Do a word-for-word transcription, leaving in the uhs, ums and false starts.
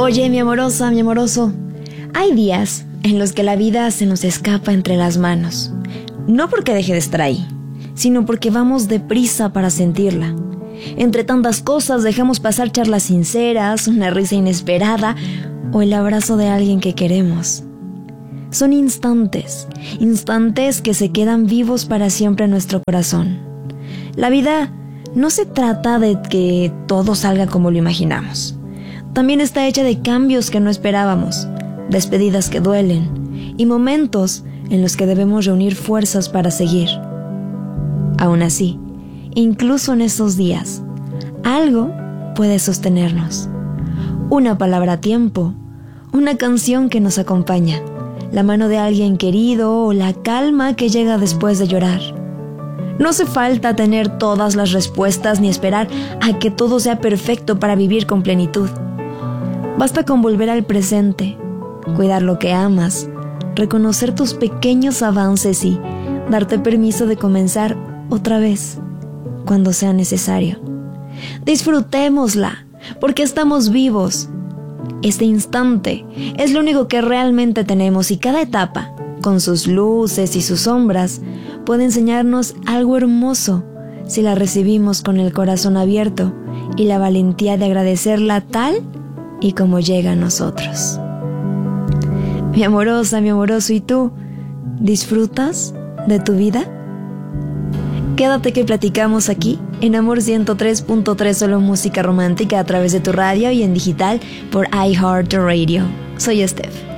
Oye, mi amorosa, mi amoroso, hay días en los que la vida se nos escapa entre las manos. No porque deje de estar ahí, sino porque vamos deprisa para sentirla. Entre tantas cosas dejamos pasar charlas sinceras, una risa inesperada o el abrazo de alguien que queremos. Son instantes, instantes que se quedan vivos para siempre en nuestro corazón. La vida no se trata de que todo salga como lo imaginamos. También está hecha de cambios que no esperábamos, despedidas que duelen y momentos en los que debemos reunir fuerzas para seguir. Aún así, incluso en esos días, algo puede sostenernos. Una palabra a tiempo, una canción que nos acompaña, la mano de alguien querido o la calma que llega después de llorar. No hace falta tener todas las respuestas ni esperar a que todo sea perfecto para vivir con plenitud. Basta con volver al presente, cuidar lo que amas, reconocer tus pequeños avances y darte permiso de comenzar otra vez cuando sea necesario. Disfrutémosla, porque estamos vivos. Este instante es lo único que realmente tenemos y cada etapa, con sus luces y sus sombras, puede enseñarnos algo hermoso si la recibimos con el corazón abierto y la valentía de agradecerla tal y como llega a nosotros. Mi amorosa, mi amoroso, ¿y tú? ¿Disfrutas de tu vida? Quédate que platicamos aquí en Amor ciento tres punto tres, solo música romántica a través de tu radio y en digital por iHeartRadio. Soy Steph.